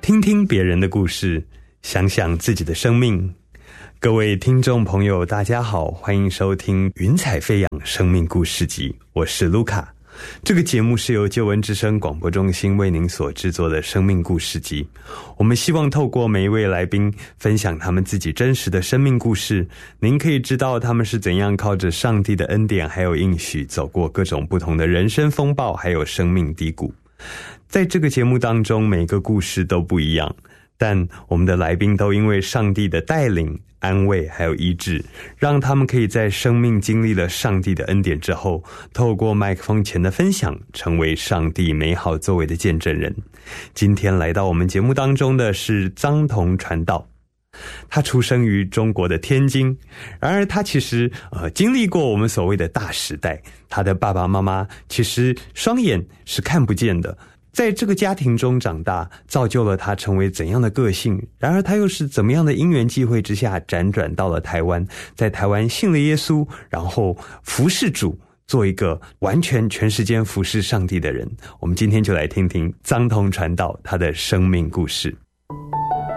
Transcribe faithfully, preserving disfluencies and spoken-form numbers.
听听别人的故事，想想自己的生命。各位听众朋友大家好，欢迎收听云彩飞扬生命故事集，我是卢卡。这个节目是由救恩之声广播中心为您所制作的生命故事集。我们希望透过每一位来宾分享他们自己真实的生命故事，您可以知道他们是怎样靠着上帝的恩典还有应许走过各种不同的人生风暴还有生命低谷。在这个节目当中，每个故事都不一样，但我们的来宾都因为上帝的带领、安慰还有医治，让他们可以在生命经历了上帝的恩典之后，透过麦克风前的分享，成为上帝美好作为的见证人。今天来到我们节目当中的是张同传道，他出生于中国的天津，然而他其实呃经历过我们所谓的大时代，他的爸爸妈妈其实双眼是看不见的，在这个家庭中长大，造就了他成为怎样的个性。然而他又是怎么样的因缘际会之下辗转到了台湾，在台湾信了耶稣，然后服侍主，做一个完全全时间服侍上帝的人。我们今天就来听听张同传道他的生命故事。